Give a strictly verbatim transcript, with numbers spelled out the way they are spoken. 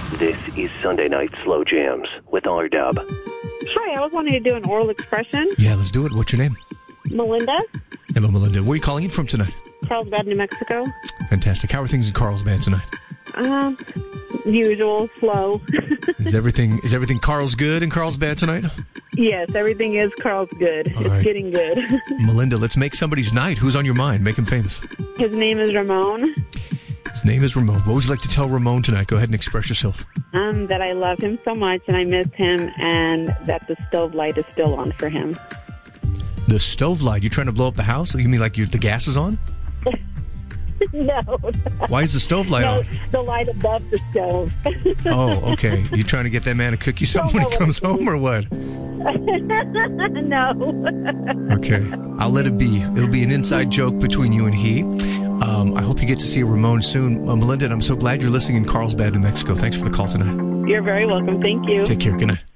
This is Sunday Night Slow Jams with R-Dub. Hi, I was wanting to do an oral expression. Yeah, let's do it. What's your name? Melinda. Hello, Melinda. Where are you calling in from tonight? Carlsbad, New Mexico. Fantastic. How are things in Carlsbad tonight? Um, usual, slow. Is everything is everything Carl's good in Carlsbad tonight? Yes, everything is Carl's good. All it's right. getting good. Melinda, let's make somebody's night. Who's on your mind? Make him famous. His name is Ramon. His name is Ramon. What would you like to tell Ramon tonight? Go ahead and express yourself. Um, that I love him so much and I miss him, and that the stove light is still on for him. The stove light. You trying to blow up the house? You mean like you, the gas is on? No. Why is the stove light no, on? the light above the stove. Oh, okay. You trying to get that man to cook you something when he comes home or what? No. Okay. I'll let it be. It'll be an inside joke between you and he. Um, I hope you get to see Ramon soon. Uh, Melinda, I'm so glad you're listening in Carlsbad, New Mexico. Thanks for the call tonight. You're very welcome. Thank you. Take care. Good night.